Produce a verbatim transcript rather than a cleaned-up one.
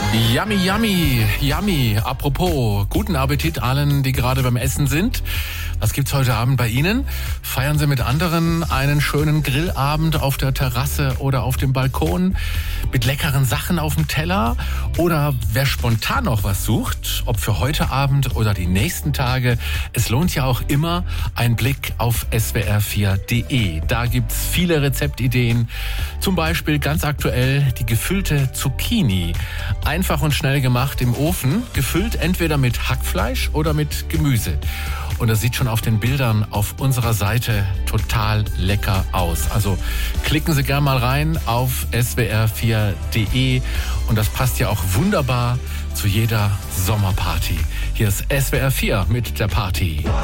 Yummy, yummy, yummy. Apropos, guten Appetit allen, die gerade beim Essen sind. Was gibt's heute Abend bei Ihnen? Feiern Sie mit anderen einen schönen Grillabend auf der Terrasse oder auf dem Balkon mit leckeren Sachen auf dem Teller? Oder wer spontan noch was sucht, ob für heute Abend oder die nächsten Tage, es lohnt ja auch immer ein Blick auf S W R vier punkt de. Da gibt's viele Rezeptideen. Zum Beispiel ganz aktuell die gefüllte Zucchini. Einfach und schnell gemacht im Ofen, gefüllt entweder mit Hackfleisch oder mit Gemüse. Und das sieht schon auf den Bildern auf unserer Seite total lecker aus. Also klicken Sie gerne mal rein auf S W R vier punkt de und das passt ja auch wunderbar zu jeder Sommerparty. Hier ist S W R vier mit der Party.